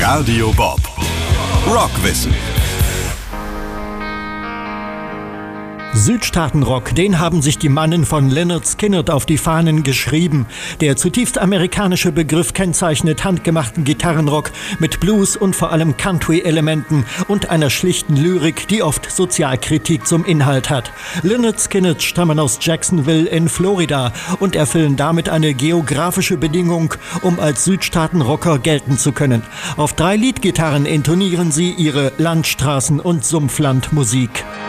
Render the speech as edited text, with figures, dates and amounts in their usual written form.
Radio Bob. Rockwissen. Südstaatenrock, den haben sich die Mannen von Lynyrd Skynyrd auf die Fahnen geschrieben. Der zutiefst amerikanische Begriff kennzeichnet handgemachten Gitarrenrock mit Blues und vor allem Country-Elementen und einer schlichten Lyrik, die oft Sozialkritik zum Inhalt hat. Lynyrd Skynyrd stammen aus Jacksonville in Florida und erfüllen damit eine geografische Bedingung, um als Südstaatenrocker gelten zu können. Auf 3 Leadgitarren intonieren sie ihre Landstraßen- und Sumpflandmusik.